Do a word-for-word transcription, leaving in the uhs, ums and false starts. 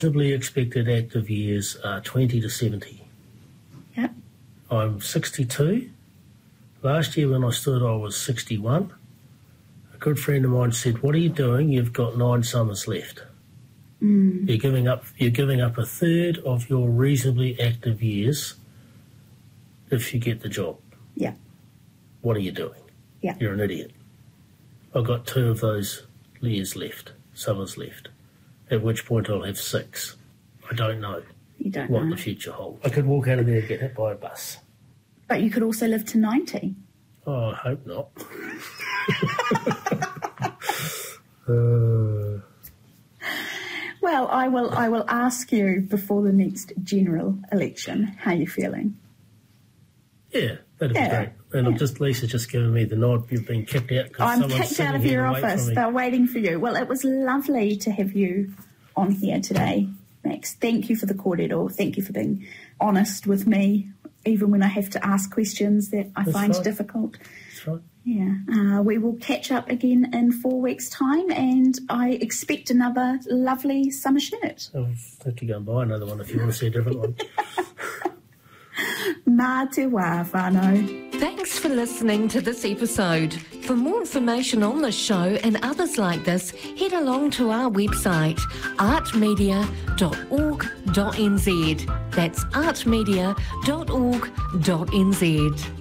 Reasonably expected active years are twenty to seventy. Yeah. I'm sixty-two. Last year when I stood, I was sixty-one. A good friend of mine said, "What are you doing? You've got nine summers left. Mm. You're giving up. You're giving up a third of your reasonably active years if you get the job. Yeah. What are you doing? Yeah. You're an idiot." I've got two of those years left, summers left, at which point I'll have six. I don't know You don't what know. the future holds. I could walk out of there and get hit by a bus. But you could also live to ninety. Oh, I hope not. uh, Well, I will I will ask you before the next general election how you're feeling. yeah, that'd Yeah, be great. And yeah. I'm just Lisa's just giving me the nod. You've been kicked out because I'm someone's kicked out sitting of here your to wait for office. me. They're waiting for you. Well, it was lovely to have you on here today, Max. Thank you for the kōrero. Thank you for being honest with me, even when I have to ask questions that I That's find right. difficult. That's right. Yeah, uh, we will catch up again in four weeks' time, and I expect another lovely summer shirt. I'll have to go and buy another one if you want to see a different one. Mā te wā, whānau. Thanks for listening to this episode. For more information on this show and others like this, head along to our website, art media dot org dot n z. That's art media dot org dot n z.